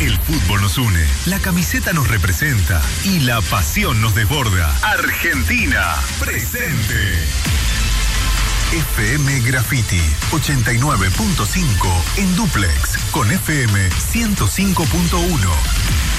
El fútbol nos une, la camiseta nos representa y la pasión nos desborda. Argentina, presente. FM Graffiti 89.5 en dúplex con FM 105.1.